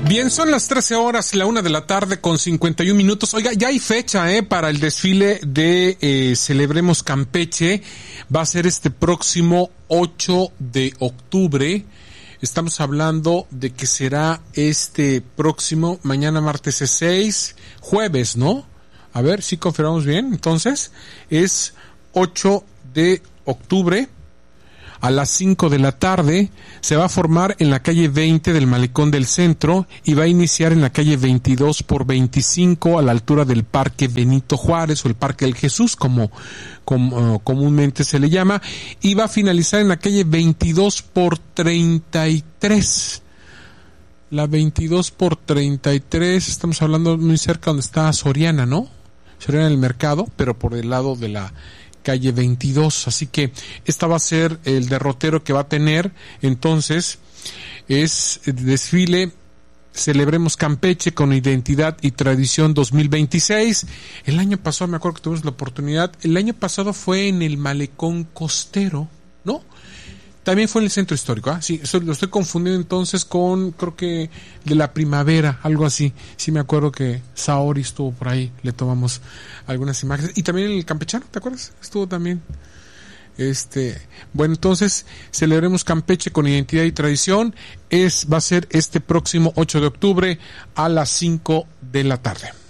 Bien, son las 13 horas, la 1 de la tarde con 51 minutos. Oiga, ya hay fecha para el desfile de Celebremos Campeche. Va a ser este próximo 8 de octubre. Estamos hablando de que será este próximo, mañana martes es 6, jueves, ¿no? A ver si confirmamos bien. Entonces, es 8 de octubre. A las 5 de la tarde se va a formar en la calle 20 del Malecón del Centro y va a iniciar en la calle 22 por 25 a la altura del Parque Benito Juárez o el Parque del Jesús, como comúnmente se le llama, y va a finalizar en la calle 22 por 33. La 22 por 33, estamos hablando muy cerca donde está Soriana, ¿no? Soriana del Mercado, pero por el lado de la calle 22, así que esta va a ser el derrotero que va a tener. Entonces es el desfile Celebremos Campeche con Identidad y Tradición 2026. El año pasado, me acuerdo que tuvimos la oportunidad, el año pasado fue en el Malecón Costero, ¿no? También fue en el Centro Histórico, ¿ah? Sí, eso lo estoy confundiendo entonces con, creo que de la Primavera, algo así. Sí me acuerdo que Saori estuvo por ahí, le tomamos algunas imágenes. Y también en el Campechano, ¿te acuerdas? Estuvo también. Bueno, entonces, Celebremos Campeche con Identidad y Tradición. Va a ser este próximo 8 de octubre a las 5 de la tarde.